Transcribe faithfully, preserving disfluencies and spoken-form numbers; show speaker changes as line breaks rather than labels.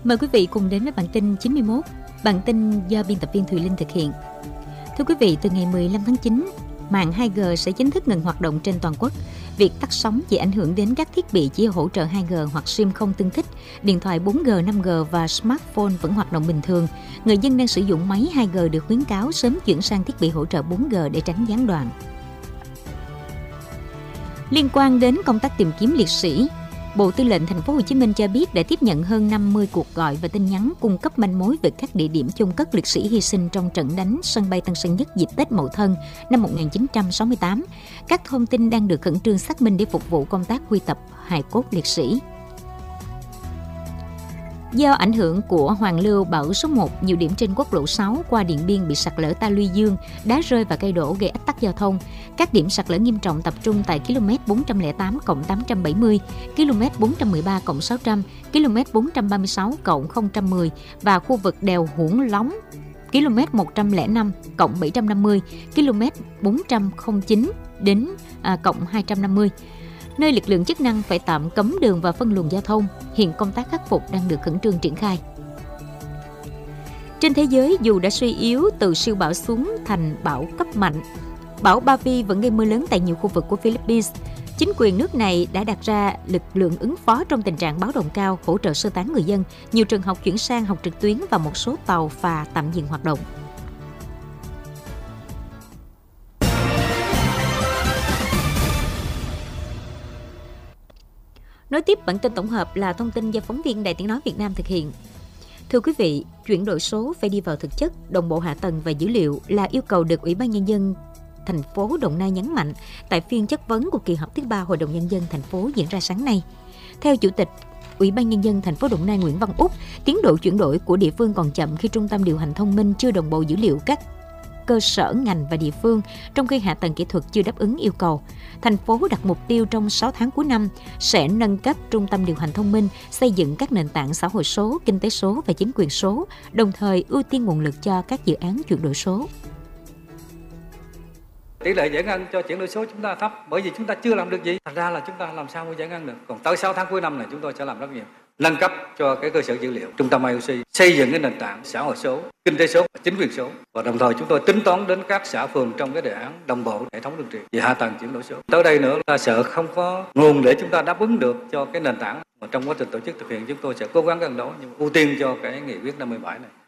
Mời quý vị cùng đến với bản tin chín mươi mốt. Bản tin do biên tập viên Thùy Linh thực hiện. Thưa quý vị, từ ngày mười lăm tháng chín, mạng hai G sẽ chính thức ngừng hoạt động trên toàn quốc. Việc tắt sóng chỉ ảnh hưởng đến các thiết bị chỉ hỗ trợ hai G hoặc sim không tương thích. Điện thoại bốn G, năm G và smartphone vẫn hoạt động bình thường. Người dân đang sử dụng máy hai G được khuyến cáo sớm chuyển sang thiết bị hỗ trợ bốn G để tránh gián đoạn. Liên quan đến công tác tìm kiếm liệt sĩ, Bộ Tư lệnh Thành phố Hồ Chí Minh cho biết đã tiếp nhận hơn năm mươi cuộc gọi và tin nhắn cung cấp manh mối về các địa điểm chôn cất liệt sĩ hy sinh trong trận đánh sân bay Tân Sơn Nhất dịp Tết Mậu Thân năm một nghìn chín trăm sáu mươi tám. Các thông tin đang được khẩn trương xác minh để phục vụ công tác quy tập hài cốt liệt sĩ. Do ảnh hưởng của hoàn lưu bão số một, nhiều điểm trên quốc lộ sáu qua Điện Biên bị sạt lở ta luy dương, đá rơi và cây đổ gây ách tắc giao thông. Các điểm sạt lở nghiêm trọng tập trung tại km bốn trăm lẻ tám cộng tám trăm bảy mươi, km bốn trăm mười ba cộng sáu trăm, km bốn trăm ba mươi sáu cộng không một không và khu vực đèo Huổng Lóng, km một trăm lẻ năm cộng bảy trăm năm mươi, km bốn trăm lẻ chín đến à, cộng hai trăm năm mươi. Nơi lực lượng chức năng phải tạm cấm đường và phân luồng giao thông. Hiện công tác khắc phục đang được khẩn trương triển khai. Trên thế giới, dù đã suy yếu từ siêu bão xuống thành bão cấp mạnh, bão Bavi vẫn gây mưa lớn tại nhiều khu vực của Philippines. Chính quyền nước này đã đặt ra lực lượng ứng phó trong tình trạng báo động cao, hỗ trợ sơ tán người dân. Nhiều trường học chuyển sang học trực tuyến và một số tàu phà tạm dừng hoạt động. Nối tiếp bản tin tổng hợp là thông tin do phóng viên Đài Tiếng nói Việt Nam thực hiện. Thưa quý vị, chuyển đổi số phải đi vào thực chất, đồng bộ hạ tầng và dữ liệu là yêu cầu được Ủy ban Nhân dân thành phố Đồng Nai nhấn mạnh tại phiên chất vấn của kỳ họp thứ ba Hội đồng Nhân dân thành phố diễn ra sáng nay. Theo Chủ tịch Ủy ban Nhân dân thành phố Đồng Nai Nguyễn Văn Úc, tiến độ chuyển đổi của địa phương còn chậm khi trung tâm điều hành thông minh chưa đồng bộ dữ liệu các cơ sở, ngành và địa phương, trong khi hạ tầng kỹ thuật chưa đáp ứng yêu cầu. Thành phố đặt mục tiêu trong sáu tháng cuối năm sẽ nâng cấp trung tâm điều hành thông minh, xây dựng các nền tảng xã hội số, kinh tế số và chính quyền số, đồng thời ưu tiên nguồn lực cho các dự án chuyển đổi số.
Tỷ lệ giải ngân cho chuyển đổi số chúng ta thấp bởi vì chúng ta chưa làm được gì. Thật ra là chúng ta làm sao mới giải ngân được. Còn tới sáu tháng cuối năm này chúng tôi sẽ làm rất nhiều. Nâng cấp cho cái cơ sở dữ liệu, trung tâm i o xê, xây dựng cái nền tảng xã hội số, kinh tế số và chính quyền số. Và đồng thời chúng tôi tính toán đến các xã phường trong cái đề án đồng bộ hệ thống đường truyền về hạ tầng chuyển đổi số. Tới đây nữa là sợ không có nguồn để chúng ta đáp ứng được cho cái nền tảng. Mà trong quá trình tổ chức thực hiện chúng tôi sẽ cố gắng gần đó nhưng ưu tiên cho cái nghị quyết năm mươi bảy này.